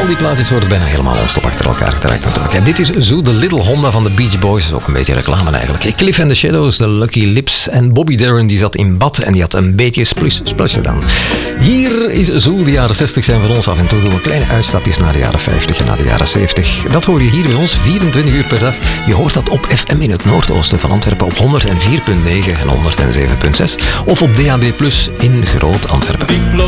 al die plaatjes worden bijna helemaal non-stop achter elkaar gedraaid natuurlijk. En dit is Zoo, de Little Honda van de Beach Boys. Dat is ook een beetje reclame eigenlijk. Cliff and the Shadows, de Lucky Lips. En Bobby Darin die zat in bad en die had een beetje splash gedaan. Hier is Zoo, de jaren 60 zijn van ons. Af en toe doen we kleine uitstapjes naar de jaren 50 en naar de jaren 70. Dat hoor je hier bij ons 24 uur per dag. Je hoort dat op FM in het noordoosten van Antwerpen op 104.9 en 107.6. Of op DAB+ in Groot Antwerpen.